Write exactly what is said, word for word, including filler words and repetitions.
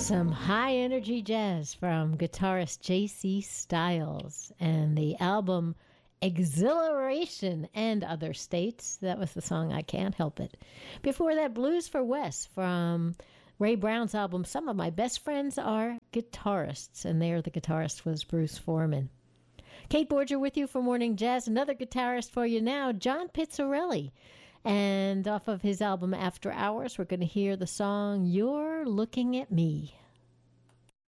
Some high energy jazz from guitarist J C Styles and the album Exhilaration and Other States. That was the song I Can't Help It. Before that, Blues for Wes from Ray Brown's album Some of My Best Friends Are Guitarists, and there the guitarist was Bruce Foreman. Kate Borger with you for Morning Jazz. Another guitarist for you now, John Pizzarelli. And off of his album After Hours, we're going to hear the song You're Looking at Me.